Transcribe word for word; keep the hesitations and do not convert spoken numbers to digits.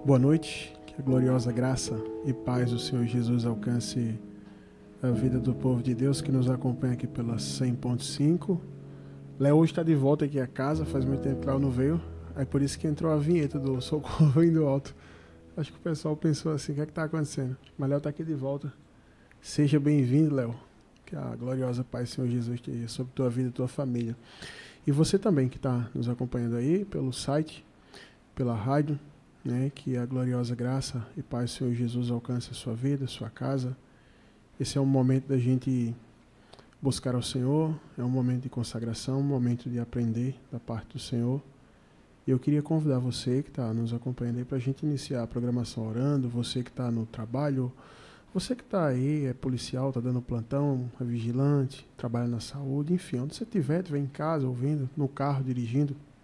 Boa noite, que a gloriosa graça e paz do Senhor Jesus alcance a vida do povo de Deus que nos acompanha aqui pela cem ponto cinco. Léo hoje está de volta aqui a casa, faz muito tempo que Léo não veio, é por isso que entrou a vinheta do Socorro indo alto. Acho que o pessoal pensou assim, o que é que está acontecendo? Mas Léo está aqui de volta. Seja bem-vindo, Léo, que a gloriosa paz do Senhor Jesus esteja sobre tua vida e tua família. E você também que está nos acompanhando aí pelo site, pela rádio, né, que a gloriosa graça e paz do Senhor Jesus alcance a sua vida, a sua casa. Esse é um momento da gente buscar ao Senhor, é um momento de consagração, um momento de aprender da parte do Senhor. E eu queria convidar você que está nos acompanhando aí para a gente iniciar a programação orando, você que está no trabalho, você que está aí, é policial, está dando plantão, é vigilante, trabalha na saúde, enfim, onde você estiver, estiver em casa, ouvindo, no carro, dirigindo,